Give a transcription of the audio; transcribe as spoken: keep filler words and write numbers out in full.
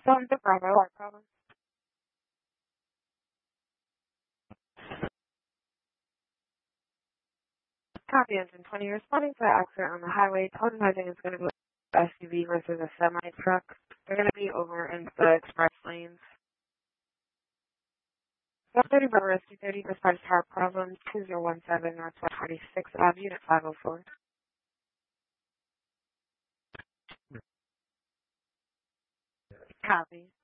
Seven to Bravo, what problem? Copy engine twenty, responding to an accident on the highway. Prototyping is going to be an S U V versus a semi-truck. They're going to be over in the express lanes. seven thirty Bravo, S two thirty, dispatch tower problem, two zero one seven, Northwest forty-sixth Ave, Unit five oh four. Copy.